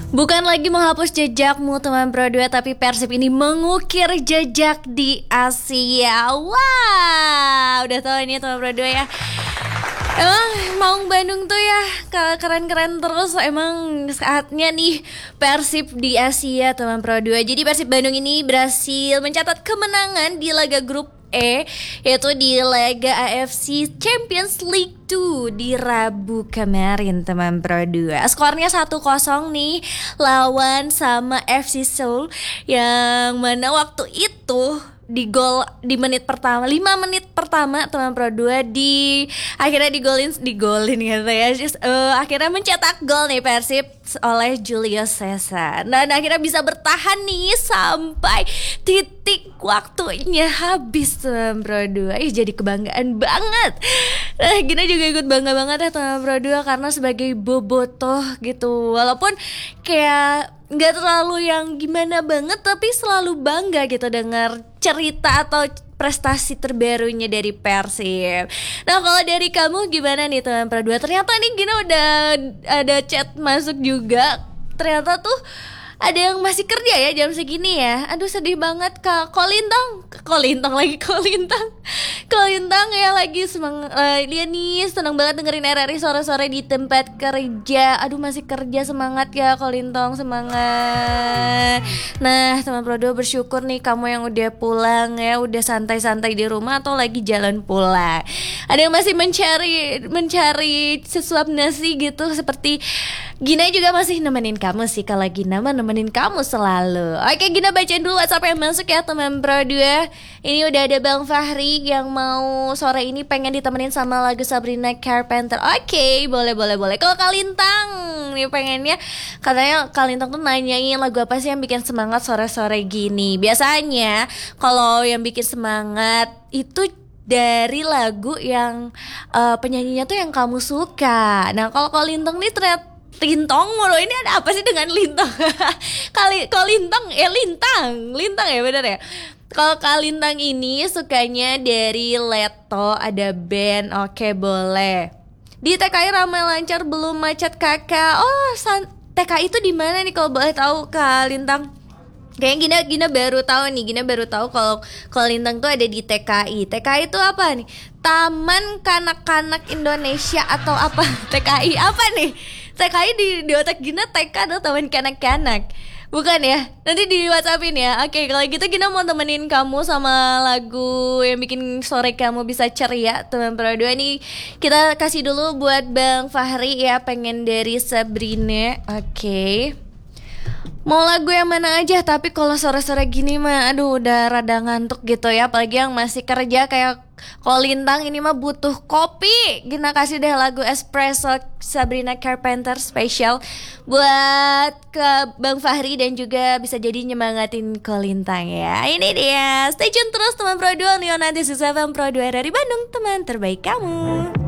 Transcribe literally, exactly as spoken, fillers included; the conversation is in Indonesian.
Bukan lagi menghapus jejakmu teman Pro dua, tapi Persib ini mengukir jejak di Asia. Wah, udah tahu ini teman Pro dua ya. Emang Maung Bandung tuh ya keren-keren terus. Emang saatnya nih Persib di Asia teman Pro dua. Jadi Persib Bandung ini berhasil mencatat kemenangan di laga grup E, yaitu di laga A F C Champions League dua di Rabu kemarin teman Pro dua. Skornya satu kosong nih lawan sama F C Seoul, yang mana waktu itu di gol di menit pertama, lima menit pertama teman Pro dua di akhirnya digolin digolin gitu ya. Just, uh, akhirnya mencetak gol nih Persib oleh Julio Cesar. Dan akhirnya bisa bertahan nih sampai titik waktunya habis teman Pro dua. Ih, jadi kebanggaan banget. Nah, Gina juga ikut bangga banget ya teman Pro dua karena sebagai bobotoh gitu. Walaupun kayak nggak terlalu yang gimana banget, tapi selalu bangga gitu dengar cerita atau prestasi terbarunya dari Persib. Nah, kalau dari kamu gimana nih teman Pro dua? Ternyata nih Gina udah ada chat masuk juga. Ternyata tuh ada yang masih kerja ya jam segini ya. Aduh, sedih banget Kak Kolintang. Kolintang lagi Kolintang. Kolintang ya lagi semang uh, dia nih senang banget dengerin R R I sore-sore di tempat kerja. Aduh, masih kerja, semangat ya Kolintang, semangat. Nah, teman Pro dua bersyukur nih kamu yang udah pulang ya, udah santai-santai di rumah atau lagi jalan pulang. Ada yang masih mencari mencari sesuap nasi gitu, seperti Gina juga masih nemenin kamu sih. Kalau Gina mah nemenin kamu selalu. Oke, Gina bacain dulu WhatsApp yang masuk ya teman Pro dua. Ini udah ada Bang Fahri yang mau sore ini pengen ditemenin sama lagu Sabrina Carpenter. Oke, boleh boleh boleh. Kalau Kalintang nih pengennya, katanya Kalintang tuh nanyain lagu apa sih yang bikin semangat sore-sore gini. Biasanya kalau yang bikin semangat itu dari lagu yang uh, penyanyinya tuh yang kamu suka. Nah, kalau Kalintang nih ternyata Lintang mulu, ini ada apa sih dengan Lintang? Kali kalau Lintang ya Lintang, Lintang ya benar ya. Kalau Kalintang ini sukanya dari Leto, ada band. Oke, boleh. Di T K I ramai lancar belum macet kakak. Oh, san- T K I itu di mana nih kalau boleh tahu Kalintang? Kayaknya Gina Gina baru tahu nih, Gina baru tahu kalau Kalintang tuh ada di T K I. T K I itu apa nih? Taman Kanak-Kanak Indonesia atau apa? T K I apa nih? T K I di, di otak Gina T K atau Taman Kanak-Kanak. Bukan ya? Nanti di WhatsAppin ya. Oke, kalau gitu Gina mau temenin kamu sama lagu yang bikin sore kamu bisa ceria teman Pro dua nih. Kita kasih dulu buat Bang Fahri ya, pengen dari Sabrina. Oke. Mau lagu yang mana aja, tapi kalau sore-sore gini mah aduh udah rada ngantuk gitu ya. Apalagi yang masih kerja kayak Kolintang ini mah butuh kopi. Gina kasih deh lagu Espresso Sabrina Carpenter special buat ke Bang Fahri dan juga bisa jadi nyemangatin Kolintang ya. Ini dia, stay tune terus teman Pro dua, Neon nanti Pro dua dari Bandung, teman terbaik kamu.